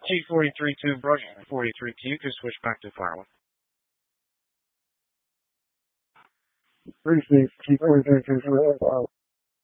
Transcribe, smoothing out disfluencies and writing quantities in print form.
G43-2 brush 43Q to switch back to firewall. Appreciate G43-2 for